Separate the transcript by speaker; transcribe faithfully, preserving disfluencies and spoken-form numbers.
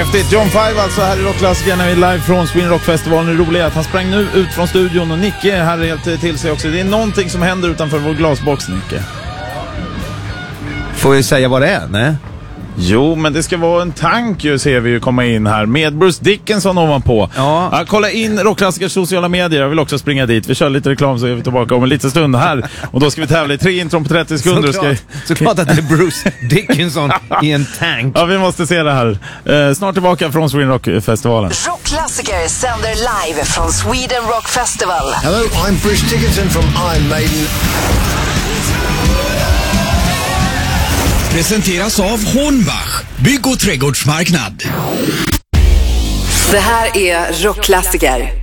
Speaker 1: Häftigt. John Five alltså här i Rockklassikerna är live från Sweden Rock Festival. Det roliga är att han sprang nu ut från studion och Nicke är här helt till sig också. Det är någonting som händer utanför vår glasbox, Nicke.
Speaker 2: Får vi säga vad det är, nej?
Speaker 1: Jo, men det ska vara en tank ju, ser vi ju komma in här med Bruce Dickinson ovanpå.
Speaker 2: Ja.
Speaker 1: Ja, kolla in Rockklassikers sociala medier. Jag vill också springa dit. Vi kör lite reklam så är vi tillbaka om en liten stund här. Och då ska vi tävla i tre intron på trettio sekunder.
Speaker 2: Såklart, ska... Såklart att det är Bruce Dickinson i en tank.
Speaker 1: Ja, vi måste se det här. Eh, snart tillbaka från Sweden Rock-festivalen.
Speaker 3: Rockklassiker sänder live från Sweden Rock Festival.
Speaker 4: Hello, I'm Bruce Dickinson from Iron Maiden.
Speaker 5: Presenteras av Hornbach, bygg- och trädgårdsmarknad.
Speaker 3: Det här är Rockklassiker.